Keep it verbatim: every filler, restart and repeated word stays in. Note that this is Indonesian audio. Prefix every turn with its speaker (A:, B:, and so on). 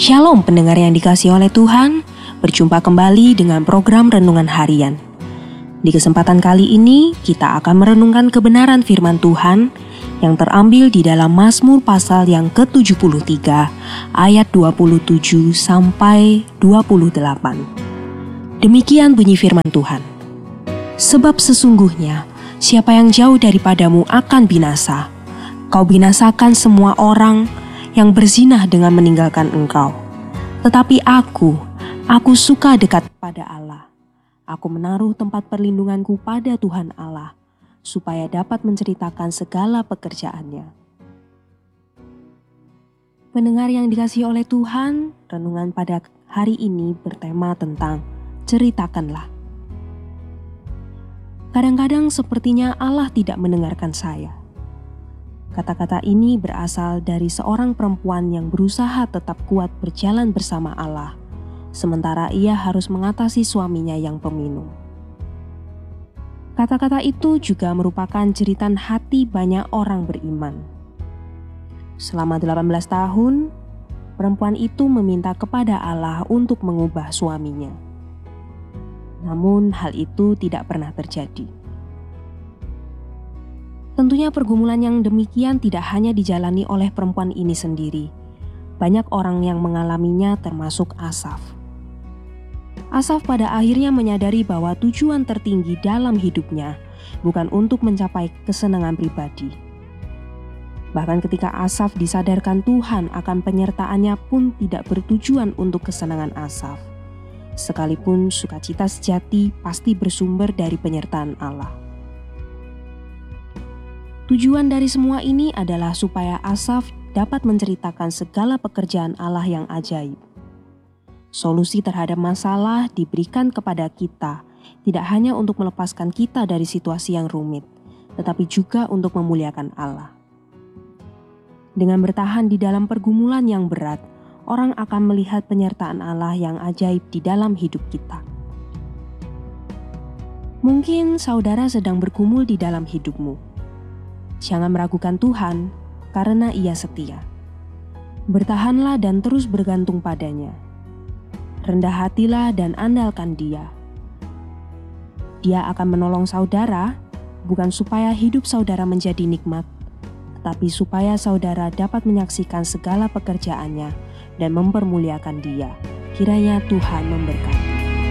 A: Shalom pendengar yang dikasihi oleh Tuhan, berjumpa kembali dengan program Renungan Harian. Di kesempatan kali ini, kita akan merenungkan kebenaran firman Tuhan yang terambil di dalam Mazmur pasal yang ke tujuh puluh tiga, ayat dua puluh tujuh sampai dua puluh delapan. Demikian bunyi firman Tuhan. Sebab sesungguhnya, siapa yang jauh daripadamu akan binasa. Kau binasakan semua orang yang berzinah dengan meninggalkan engkau. Tetapi aku, aku suka dekat pada Allah. Aku menaruh tempat perlindunganku pada Tuhan Allah, supaya dapat menceritakan segala pekerjaannya. Pendengar yang dikasihi oleh Tuhan, renungan pada hari ini bertema tentang ceritakanlah. Kadang-kadang sepertinya Allah tidak mendengarkan saya. Kata-kata ini berasal dari seorang perempuan yang berusaha tetap kuat berjalan bersama Allah, sementara ia harus mengatasi suaminya yang peminum. Kata-kata itu juga merupakan jeritan hati banyak orang beriman. Selama delapan belas tahun, perempuan itu meminta kepada Allah untuk mengubah suaminya. Namun hal itu tidak pernah terjadi. Tentunya pergumulan yang demikian tidak hanya dijalani oleh perempuan ini sendiri. Banyak orang yang mengalaminya termasuk Asaf. Asaf pada akhirnya menyadari bahwa tujuan tertinggi dalam hidupnya bukan untuk mencapai kesenangan pribadi. Bahkan ketika Asaf disadarkan Tuhan akan penyertaannya pun tidak bertujuan untuk kesenangan Asaf. Sekalipun sukacita sejati pasti bersumber dari penyertaan Allah. Tujuan dari semua ini adalah supaya Asaf dapat menceritakan segala pekerjaan Allah yang ajaib. Solusi terhadap masalah diberikan kepada kita, tidak hanya untuk melepaskan kita dari situasi yang rumit, tetapi juga untuk memuliakan Allah. Dengan bertahan di dalam pergumulan yang berat, orang akan melihat penyertaan Allah yang ajaib di dalam hidup kita. Mungkin saudara sedang bergumul di dalam hidupmu. Jangan meragukan Tuhan, karena Ia setia. Bertahanlah dan terus bergantung padanya. Rendah hatilah dan andalkan Dia. Dia akan menolong saudara, bukan supaya hidup saudara menjadi nikmat, tetapi supaya saudara dapat menyaksikan segala pekerjaannya dan mempermuliakan Dia. Kiranya Tuhan memberkati.